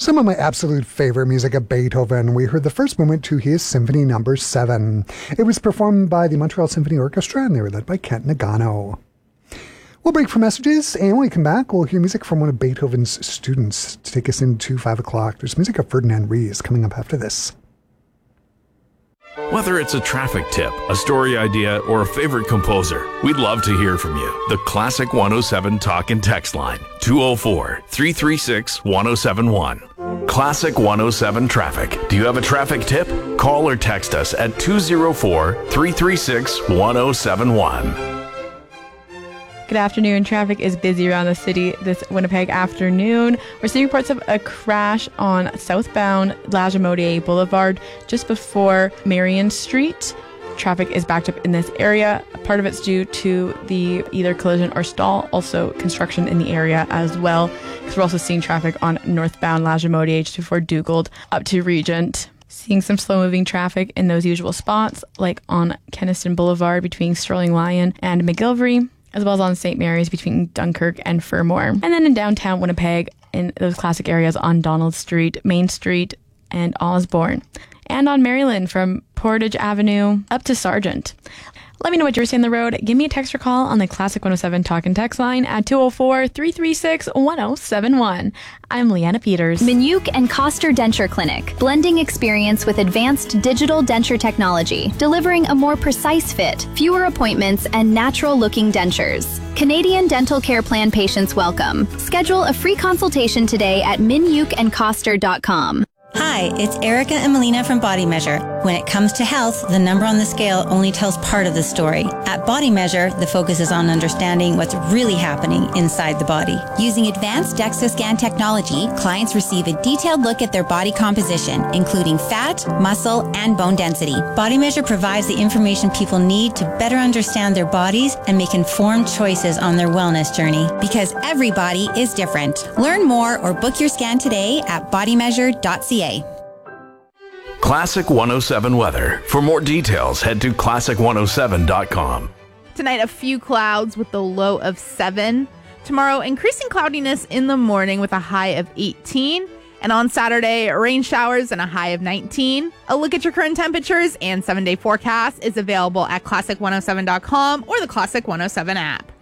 Some of my absolute favorite music of Beethoven. We heard the first movement to his Symphony No. 7. It was performed by the Montreal Symphony Orchestra, and they were led by Kent Nagano. We'll break for messages, and when we come back, we'll hear music from one of Beethoven's students to take us into 5 o'clock. There's music of Ferdinand Ries coming up after this. Whether it's a traffic tip, a story idea, or a favorite composer, we'd love to hear from you. The Classic 107 Talk and Text line, 204-336-1071. Classic 107 Traffic. Do you have a traffic tip? Call or text us at 204-336-1071. Good afternoon. Traffic is busy around the city this Winnipeg afternoon. We're seeing reports of a crash on southbound Lagimodiere Boulevard just before Marion Street. Traffic is backed up in this area. Part of it's due to the either collision or stall, also construction in the area as well. Because we're also seeing traffic on northbound Lagimodiere just before Dugald up to Regent. Seeing some slow-moving traffic in those usual spots, like on Kenniston Boulevard between Sterling Lion and McGillivray, as well as on St. Mary's between Dunkirk and Fermor. And then in downtown Winnipeg, in those classic areas on Donald Street, Main Street, and Osborne. And on Maryland from Portage Avenue up to Sargent. Let me know what you're seeing on the road. Give me a text or call on the Classic 107 Talk and Text line at 204-336-1071. I'm Leanna Peters. Minuk and Coster Denture Clinic, blending experience with advanced digital denture technology, delivering a more precise fit, fewer appointments, and natural-looking dentures. Canadian Dental Care Plan patients welcome. Schedule a free consultation today at minukandcoster.com. Hi, it's Erica and Melina from Body Measure. When it comes to health, the number on the scale only tells part of the story. At Body Measure, the focus is on understanding what's really happening inside the body. Using advanced DEXA scan technology, clients receive a detailed look at their body composition, including fat, muscle, and bone density. Body Measure provides the information people need to better understand their bodies and make informed choices on their wellness journey. Because every body is different. Learn more or book your scan today at bodymeasure.ca. Classic 107 weather. For more details, head to classic107.com. Tonight, a few clouds with the low of 7. Tomorrow, increasing cloudiness in the morning with a high of 18. And on Saturday, rain showers and a high of 19. A look at your current temperatures and 7-day forecast is available at classic107.com or the Classic 107 app.